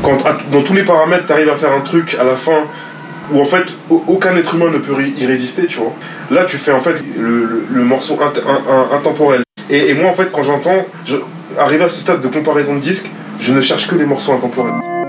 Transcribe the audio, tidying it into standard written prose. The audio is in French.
quand dans tous les paramètres t'arrives à faire un truc à la fin où en fait aucun être humain ne peut y résister, tu vois. Là tu fais en fait le morceau intemporel. Et moi en fait quand j'entends, arrivé à ce stade de comparaison de disques, je ne cherche que les morceaux intemporels.